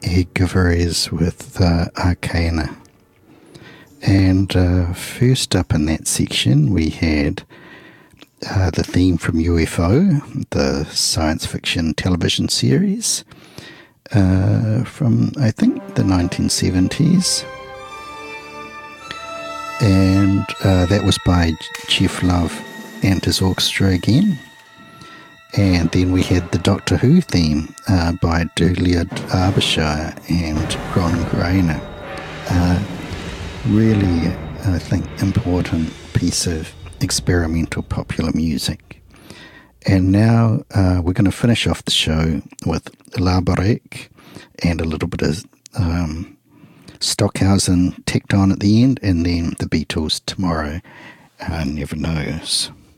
Eguivarez with Arcana. And first up in that section, we had the theme from UFO, the science fiction television series from, I think, the 1970s. And that was by Jeff Love and his orchestra again. And then we had the Doctor Who theme by Douglas Derbyshire and Ron Grainer. Really, I think, important piece of experimental popular music. And now we're going to finish off the show with La Barrique and a little bit of Stockhausen tacked on at the end, and then the Beatles' Tomorrow Never Knows.